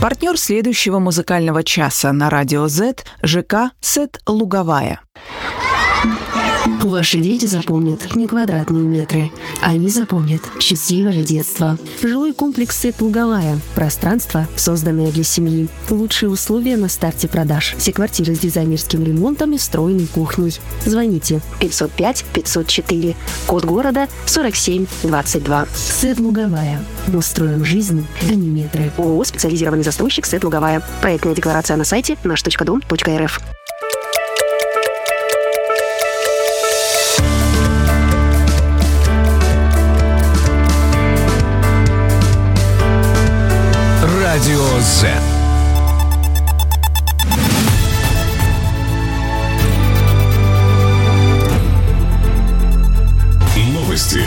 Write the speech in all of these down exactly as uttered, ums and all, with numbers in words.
Партнер следующего музыкального часа на Радио Z – ЖК «Сет Луговая». Ваши дети запомнят не квадратные метры, они запомнят счастливое детство. Жилой комплекс «Сет Луговая». Пространство, созданное для семьи. Лучшие условия на старте продаж. Все квартиры с дизайнерским ремонтом и встроенной кухней. Звоните пятьсот пять пятьсот четыре. Код города сорок семь двадцать два. «Сет Луговая». Мы строим жизнь, а не метры. ООО «Специализированный застройщик «Сет Луговая». Проектная декларация на сайте наш точка дом точка эр эф. Радио Z. Новости.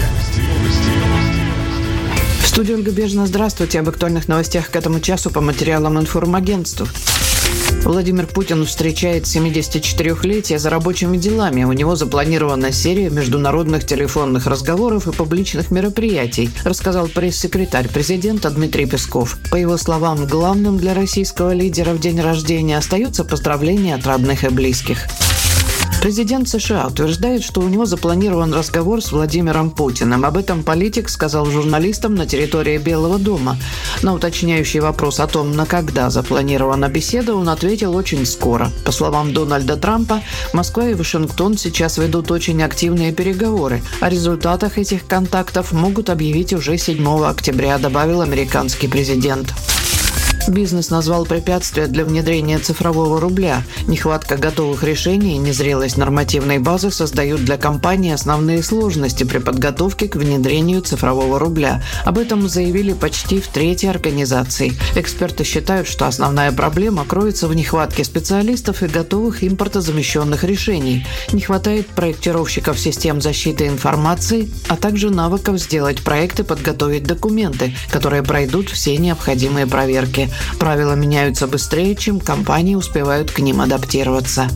В студии Ольга Бежина. Здравствуйте. Об актуальных новостях к этому часу по материалам информагентств. Владимир Путин встречает семидесятичетырёхлетие за рабочими делами. У него запланирована серия международных телефонных разговоров и публичных мероприятий, рассказал пресс-секретарь президента Дмитрий Песков. По его словам, главным для российского лидера в день рождения остаются поздравления от родных и близких. Президент США утверждает, что у него запланирован разговор с Владимиром Путиным. Об этом политик сказал журналистам на территории Белого дома. На уточняющий вопрос о том, на когда запланирована беседа, он ответил очень скоро. По словам Дональда Трампа, Москва и Вашингтон сейчас ведут очень активные переговоры. О результатах этих контактов могут объявить уже седьмого октября, добавил американский президент. Бизнес назвал препятствия для внедрения цифрового рубля. Нехватка готовых решений и незрелость нормативной базы создают для компании основные сложности при подготовке к внедрению цифрового рубля. Об этом заявили почти в трети организаций. Эксперты считают, что основная проблема кроется в нехватке специалистов и готовых импортозамещенных решений. Не хватает проектировщиков систем защиты информации, а также навыков сделать проекты, подготовить документы, которые пройдут все необходимые проверки. Правила меняются быстрее, чем компании успевают к ним адаптироваться.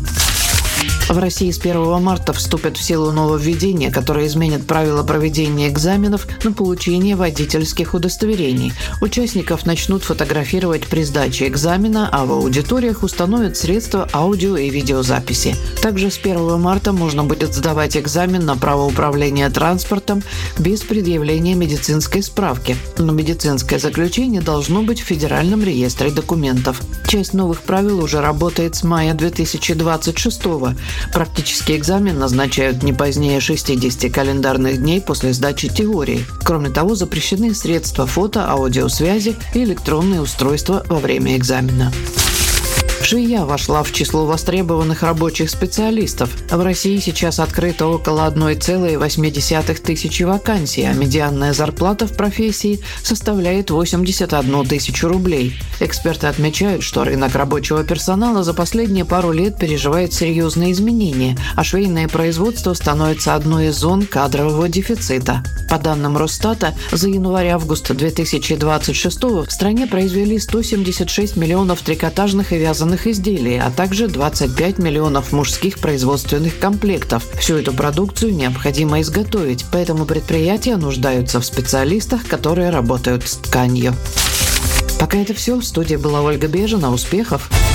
В России с первого марта вступят в силу нововведения, которые изменят правила проведения экзаменов на получение водительских удостоверений. Участников начнут фотографировать при сдаче экзамена, а в аудиториях установят средства аудио- и видеозаписи. Также с первого марта можно будет сдавать экзамен на право управления транспортом без предъявления медицинской справки. Но медицинское заключение должно быть в Федеральном реестре документов. Часть новых правил уже работает с мая две тысячи двадцать шестого. Практический экзамен назначают не позднее шестидесяти календарных дней после сдачи теории. Кроме того, запрещены средства фото, аудиосвязи и электронные устройства во время экзамена. Шия вошла в число востребованных рабочих специалистов. В России сейчас открыто около одной целой восьми десятых тысячи вакансий, а медианная зарплата в профессии составляет восемьдесят одну тысячу рублей. Эксперты отмечают, что рынок рабочего персонала за последние пару лет переживает серьезные изменения, а швейное производство становится одной из зон кадрового дефицита. По данным Росстата, за январь-август две тысячи двадцать шестого в стране произвели сто семьдесят шесть миллионов трикотажных и вязаных изделий, а также двадцать пять миллионов мужских производственных комплектов. Всю эту продукцию необходимо изготовить, поэтому предприятия нуждаются в специалистах, которые работают с тканью. Пока это все. В студии была Ольга Бежина. Успехов!